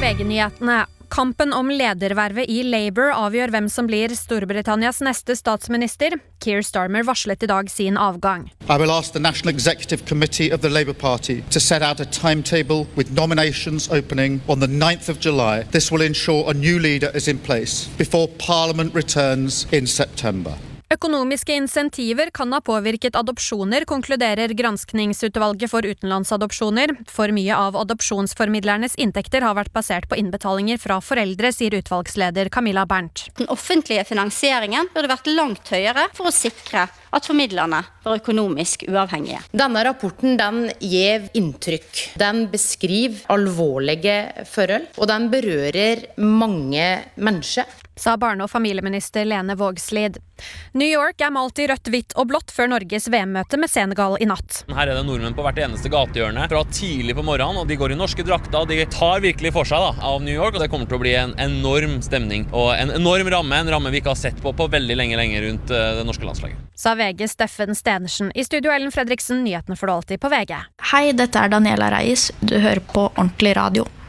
VG-nyhetene. Kampen om ledervervet i Labour avgjør hvem som blir Storbritannias neste statsminister. Keir Starmer varslet I dag sin avgang. I will ask the National Executive Committee of the Labour Party to set out a timetable with nominations opening on the 9th of July. This will ensure a new leader is in place before Parliament returns in September. Økonomiske insentiver kan ha påvirket adopsjoner, konkluderer granskningsutvalget for utenlandsadopsjoner. For mye av adopsjonsformidlernes inntekter har vært basert på innbetalinger fra foreldre, sier utvalgsleder Camilla Berndt. Den offentlige finansieringen burde vært langt høyere for å sikre at formidlerne var økonomisk uavhengige. Denne rapporten den gir inntrykk. Den beskriver alvorlige forhold, og den berører mange mennesker. Sa barne- og familieminister Lene Vågslid. New York malt I rødt, hvitt og blått før Norges VM-møte med Senegal I natt. Her det nordmenn på hvert eneste gatehjørne fra tidlig på morgenen, og de går I norske drakter, og de tar virkelig for seg av New York, og det kommer til å bli en enorm stemning, og en enorm ramme, en ramme vi ikke har sett på veldig lenge rundt det norske landslaget. Sa VG Steffen Stenersen. I studio Ellen Fredriksen, nyhetene for du alltid på VG. Hei, dette Daniela Reis. Du hører på Ordentlig Radio.